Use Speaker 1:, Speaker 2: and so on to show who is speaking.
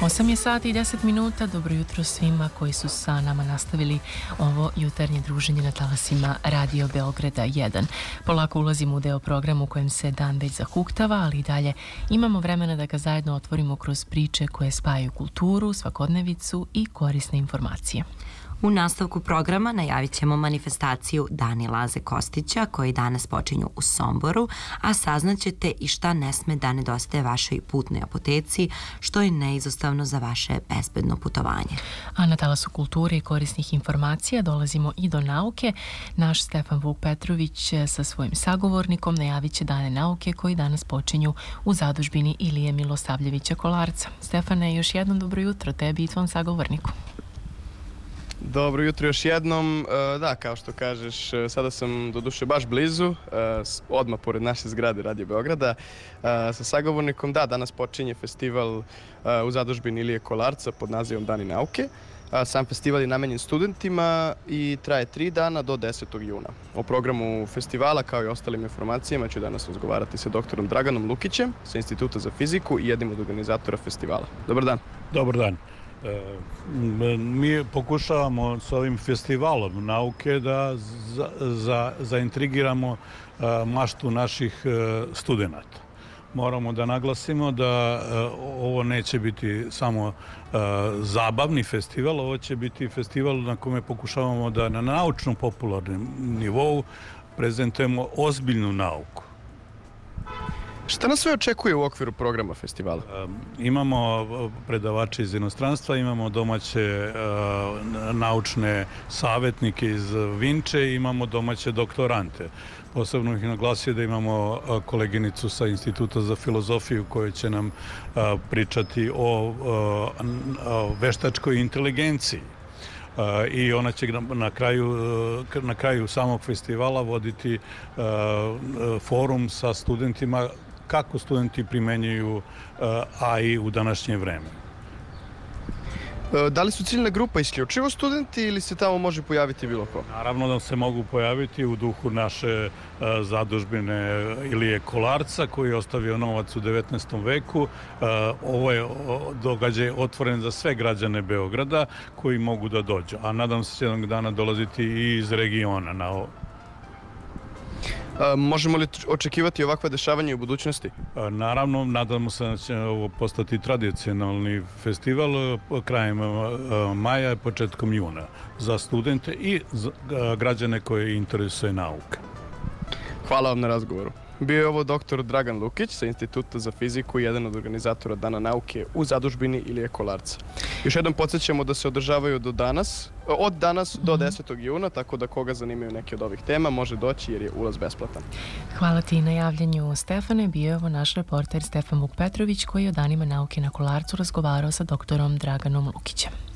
Speaker 1: 8 je sati i 10 minuta. Dobro jutro svima koji su sa nama nastavili ovo jutarnje druženje na talasima Radio Beograda 1. Polako ulazimo u deo programa u kojem se dan već zahuktava, ali i dalje imamo vremena da ga zajedno otvorimo kroz priče koje spajaju kulturu, svakodnevicu i korisne informacije.
Speaker 2: U nastavku programa najavit ćemo manifestaciju Dani Laze Kostića koji danas počinju u Somboru, a saznaćete i šta ne sme da nedostaje vašoj putnoj apoteci, što je neizostavno za vaše bezbedno putovanje.
Speaker 1: A na talasu kulture i korisnih informacija dolazimo i do nauke. Naš Stefan Vuk Petrović sa svojim sagovornikom najavit će Dane nauke koji danas počinju u zadužbini Ilije Milosavljevića Kolarca. Stefane, još jednom dobro jutro tebi i tvom sagovorniku.
Speaker 3: Dobro jutro još jednom. Da, kao što kažeš, sada sam doduše baš blizu, odmah pored naše zgrade Radio Beograda, sa sagovornikom. Da, danas počinje festival u zadužbini Ilije Kolarca pod nazivom Dani nauke. Sam festival je namenjen studentima i traje 3 dana do 10. juna. O programu festivala, kao i ostalim informacijama, ću danas razgovarati sa doktorom Draganom Lukićem sa Instituta za fiziku i jednim od organizatora festivala. Dobar dan.
Speaker 4: Dobar dan. Mi pokušavamo s ovim festivalom nauke da zaintrigiramo maštu naših studenata. Moramo da naglasimo da ovo neće biti samo zabavni festival, ovo će biti festival na kome pokušavamo da na naučno-popularnom nivou prezentujemo ozbiljnu nauku.
Speaker 3: Šta nas sve očekuje u okviru programa festivala?
Speaker 4: Imamo predavače iz inostranstva, imamo domaće naučne savjetnike iz Vinče, imamo domaće doktorante. Posebno ih naglasio da imamo koleginicu sa Instituta za filozofiju koja će nam pričati o veštačkoj inteligenciji. I ona će na kraju samog festivala voditi forum sa studentima kako studenti primenjuju AI u današnje vreme.
Speaker 3: Da li su ciljna grupa isključivo studenti ili se tamo može pojaviti bilo ko?
Speaker 4: Naravno da se mogu pojaviti u duhu naše zadužbine Ilije Kolarca koji je ostavio novac u 19. veku. Ovo je događaj otvoren za sve građane Beograda koji mogu da dođu, a nadam se da će jednog dana dolaziti i iz regiona na ovo.
Speaker 3: Možemo li očekivati ovakva dešavanja u budućnosti?
Speaker 4: Naravno, nadamo se da će ovo postati tradicionalni festival krajem maja i početkom juna za studente i građane koje interesuje nauka.
Speaker 3: Hvala vam na razgovoru. Bio je ovo doktor Dragan Lukić sa Instituta za fiziku i jedan od organizatora Dana nauke u zadužbini Ilije Kolarca. Još jednom podsjećamo da se održavaju od danas do 10. juna, tako da koga zanimaju neke od ovih tema može doći jer je ulaz besplatan.
Speaker 1: Hvala ti na javljanju, Stefane. Bio je ovo naš reporter Stefan Vuk Petrović koji je o Danima nauke na Kolarcu razgovarao sa doktorom Draganom Lukićem.